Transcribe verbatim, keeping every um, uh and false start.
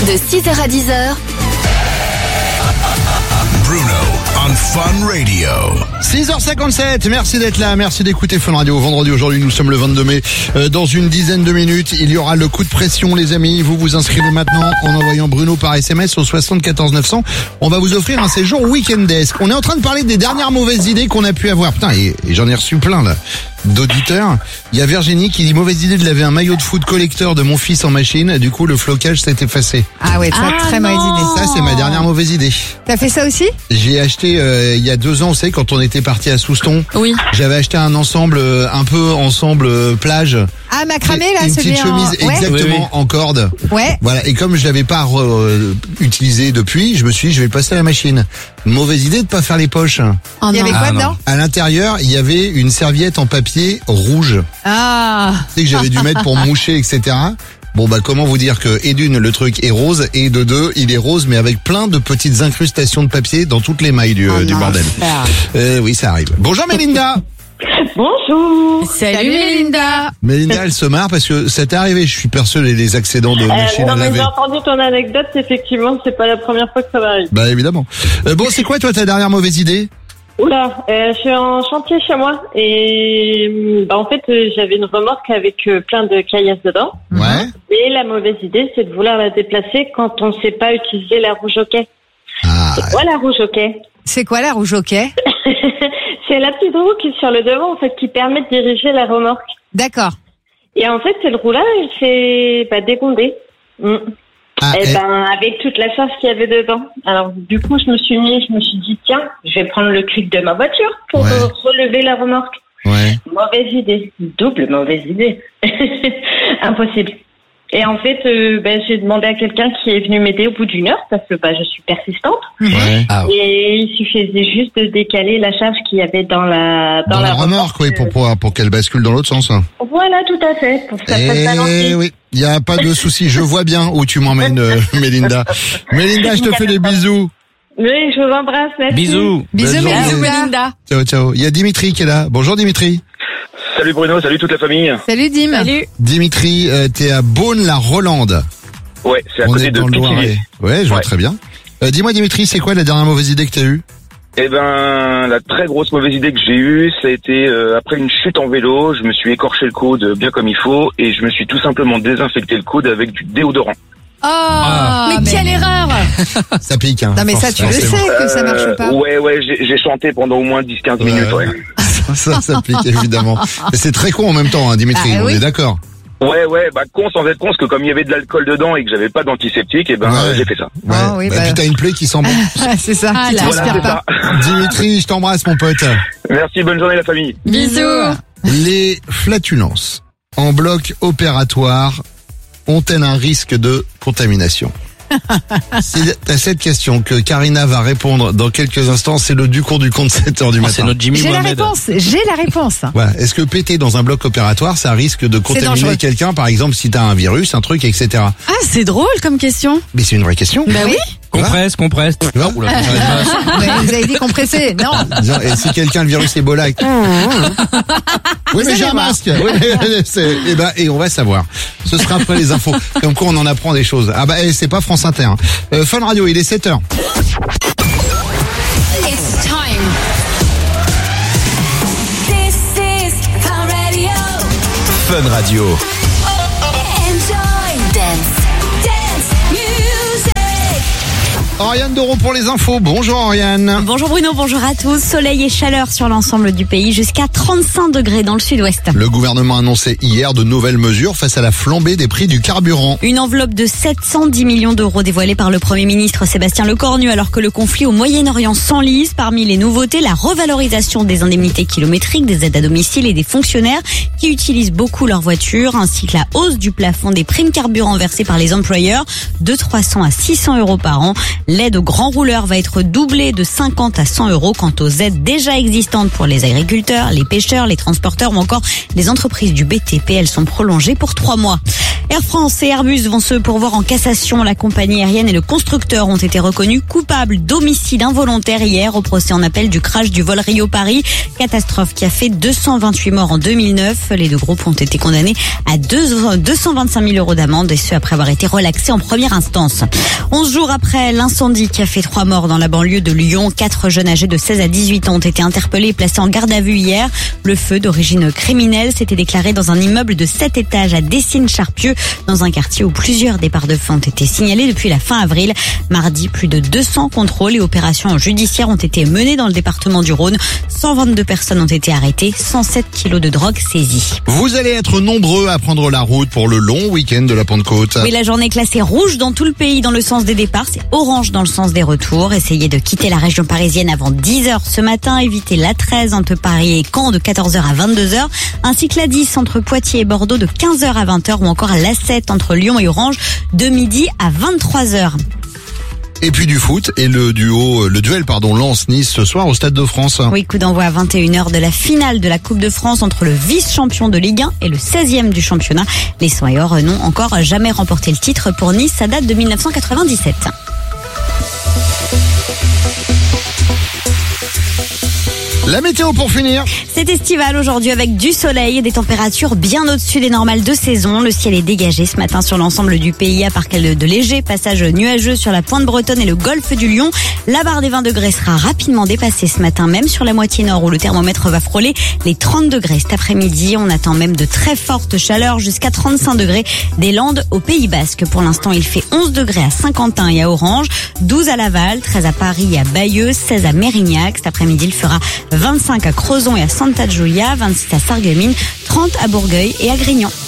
De six heures à dix heures. Bruno on Fun Radio. six heures cinquante-sept, merci d'être là, merci d'écouter Fun Radio. Vendredi, aujourd'hui, nous sommes le vingt-deux mai. Euh, dans une dizaine de minutes, il y aura le coup de pression, les amis. Vous vous inscrivez maintenant en envoyant Bruno par S M S au soixante-quatorze neuf cents. On va vous offrir un séjour week-end-esque. On est en train de parler des dernières mauvaises idées qu'on a pu avoir. Putain, et, et j'en ai reçu plein, là, d'auditeurs. Il y a Virginie qui dit: mauvaise idée de laver un maillot de foot collecteur de mon fils en machine. Du coup, le flocage s'est effacé. Ah ouais, Ah très non. mauvaise idée. Ça, c'est ma dernière mauvaise idée. T'as fait ça aussi? J'ai acheté euh, il y a deux ans, vous savez, quand on était parti à Souston, Oui. j'avais acheté un ensemble, euh, un peu ensemble euh, plage. Ah, macramé là, une celui petite en... chemise Ouais. exactement Oui, oui. en corde. Ouais. Voilà. Et comme je l'avais pas euh, utilisé depuis, je me suis dit, je vais le passer à la machine. Mauvaise idée de pas faire les poches. Oh Il y non. avait quoi Ah, non. dedans? À l'intérieur, il y avait une serviette en papier rouge. Ah. Tu sais que j'avais dû mettre pour moucher, et cetera. Bon bah comment vous dire que et d'une le truc est rose et de deux il est rose mais avec plein de petites incrustations de papier dans toutes les mailles du, Oh euh, du non, bordel. super. Euh, oui ça arrive. Bonjour Mélinda. Bonjour. Salut Melinda. Mélinda elle se marre parce que ça t'est arrivé, je suis persuadé, les accidents de Euh, machine non, à mais laver. j'ai entendu ton anecdote, effectivement, c'est pas la première fois que ça m'arrive. Bah évidemment. Euh, bon c'est quoi toi ta dernière mauvaise idée? Oula, euh, je suis en chantier chez moi et bah, en fait euh, j'avais une remorque avec euh, plein de caillasses dedans. Ouais. Et la mauvaise idée, c'est de vouloir la déplacer quand on ne sait pas utiliser la roue jockey. Ah, C'est quoi la roue jockey? C'est quoi la rouge hockey? C'est la petite roue qui est sur le devant en fait qui permet de diriger la remorque. D'accord. Et en fait, cette roue-là, elle s'est bah, dégondée. Mm. ah, Eh eh, ben, avec toute la charge qu'il y avait dedans. Alors, du coup, je me suis mis, je me suis dit, tiens, je vais prendre le cric de ma voiture pour Ouais. euh, relever la remorque. ouais. Mauvaise idée. Double mauvaise idée. Impossible. Et en fait, euh, ben, j'ai demandé à quelqu'un qui est venu m'aider au bout d'une heure parce que bah, je suis persistante. Ouais. Ah, ouais. Et il suffisait juste de décaler la charge qu'il y avait dans la, dans Dans la la remorque, oui, pour pouvoir, pour qu'elle bascule dans l'autre sens. Voilà, tout à fait. Pour que ça fasse balancer. Eh oui, il y a pas de souci. Je vois bien où tu m'emmènes, euh, Mélinda. Mélinda, je te fais des bisous. Oui, je vous embrasse. Merci. Bisous. Bisous, Bonne journée. Melinda. Melinda. Ciao, ciao. Il y a Dimitri qui est là. Bonjour Dimitri. Salut Bruno, salut toute la famille. Salut Dim. Salut. Dimitri. Dimitri, euh, t'es à Beaune-la-Rolande. Ouais, c'est à On côté est de dans le Loiret. Pithiviers. Ouais, je vois Ouais. très bien. Euh, dis-moi Dimitri, c'est quoi la dernière mauvaise idée que t'as eue? Eh ben, la très grosse mauvaise idée que j'ai eue, ça a été euh, après une chute en vélo, je me suis écorché le coude bien comme il faut et je me suis tout simplement désinfecté le coude avec du déodorant. Oh, mais, mais quelle erreur. Ça pique, hein. Non mais ça tu le forcément. sais que ça marche pas. Euh, ouais, ouais, j'ai j'ai chanté pendant au moins dix quinze Ouais, minutes, ouais. Ça, ça pique évidemment. Mais c'est très con en même temps, hein, Dimitri. Ah, on oui. est d'accord. Ouais, ouais, bah con sans être con, parce que comme il y avait de l'alcool dedans et que j'avais pas d'antiseptique, eh ben Ouais. euh, j'ai fait ça. Ouais. Oh, oui, bah, bah. puis t'as une plaie qui sent bon. C'est ça. Ah, qui là, transpire Voilà, c'est pas. ça. Dimitri, je t'embrasse mon pote. Merci, bonne journée la famille. Bisous. Les flatulences en bloc opératoire ont-elles un risque de contamination? C'est à cette question que Karina va répondre dans quelques instants. C'est le du cours du compte sept heures du Oh, c'est matin. notre Jimmy J'ai la Mohamed. réponse. J'ai la réponse. Voilà. Est-ce que péter dans un bloc opératoire, ça risque de contaminer dangereux. quelqu'un, par exemple, si t'as un virus, un truc, et cetera. Ah, c'est drôle comme question. Mais c'est une vraie question. Bah oui. Compresse, compresse. Tu vois Oula, Mais vous avez dit compressé. Non. Disons, et si quelqu'un a le virus Ebola, et- oui mais j'ai un masque. Oui, mais c'est- et ben et on va savoir. Ce sera après les infos. Comme quoi on en apprend des choses. Ah bah eh, c'est pas France Inter. Hein. Euh, Fun Radio, il est sept heures. It's time. This is Fun Radio. Fun Radio. Enjoy. Dance. Dance. Music. Oriane Doron pour les infos. Bonjour Oriane. Bonjour Bruno, bonjour à tous. Soleil et chaleur sur l'ensemble du pays, jusqu'à trente-cinq degrés dans le sud-ouest. Le gouvernement a annoncé hier de nouvelles mesures face à la flambée des prix du carburant. Une enveloppe de sept cent dix millions d'euros dévoilée par le Premier ministre Sébastien Lecornu alors que le conflit au Moyen-Orient s'enlise. Parmi les nouveautés, la revalorisation des indemnités kilométriques, des aides à domicile et des fonctionnaires qui utilisent beaucoup leur voiture, ainsi que la hausse du plafond des primes carburant versées par les employeurs de trois cents à six cents euros par an. L'aide aux grands rouleurs va être doublée de cinquante à cent euros. Quant aux aides déjà existantes pour les agriculteurs, les pêcheurs, les transporteurs ou encore les entreprises du B T P, elles sont prolongées pour trois mois. Air France et Airbus vont se pourvoir en cassation. La compagnie aérienne et le constructeur ont été reconnus coupables d'homicide involontaire hier au procès en appel du crash du vol Rio-Paris. Catastrophe qui a fait deux cent vingt-huit morts en deux mille neuf. Les deux groupes ont été condamnés à deux cent vingt-cinq mille euros d'amende et ce après avoir été relaxés en première instance. Onze jours après l'incendie qui a fait trois morts dans la banlieue de Lyon, quatre jeunes âgés de seize à dix-huit ans ont été interpellés et placés en garde à vue hier. Le feu d'origine criminelle s'était déclaré dans un immeuble de sept étages à Dessines-Charpieu, dans un quartier où plusieurs départs de feu ont été signalés depuis la fin avril. Mardi, plus de deux cents contrôles et opérations judiciaires ont été menées dans le département du Rhône. cent vingt-deux personnes ont été arrêtées, cent sept kilos de drogue saisis. Vous allez être nombreux à prendre la route pour le long week-end de la Pentecôte. Oui, la journée classée rouge dans tout le pays dans le sens des départs, c'est orange dans le sens des retours. Essayez de quitter la région parisienne avant dix heures ce matin. Évitez l'A treize entre Paris et Caen de quatorze heures à vingt-deux heures, ainsi que l'A dix entre Poitiers et Bordeaux de quinze heures à vingt heures ou encore l'A sept entre Lyon et Orange de midi à vingt-trois heures. Et puis du foot et le duo, le duel pardon, Lens-Nice ce soir au Stade de France. Oui, coup d'envoi à vingt et une heures de la finale de la Coupe de France entre le vice-champion de Ligue un et le seizième du championnat. Les Soins et Or n'ont encore jamais remporté le titre pour Nice, ça date de mille neuf cent quatre-vingt-dix-sept. La météo pour finir. C'est estival aujourd'hui avec du soleil et des températures bien au-dessus des normales de saison. Le ciel est dégagé ce matin sur l'ensemble du pays à part quelques de légers passages nuageux sur la pointe bretonne et le golfe du Lion. La barre des vingt degrés sera rapidement dépassée ce matin, même sur la moitié nord où le thermomètre va frôler les trente degrés. Cet après-midi, on attend même de très fortes chaleurs jusqu'à trente-cinq degrés des Landes au Pays Basque. Pour l'instant, il fait onze degrés à Saint-Quentin et à Orange, douze à Laval, treize à Paris et à Bayeux, seize à Mérignac. Cet après-midi, il fera vingt-cinq à Crozon et à Santa Giulia, vingt-six à Sarreguemines, trente à Bourgueil et à Grignan.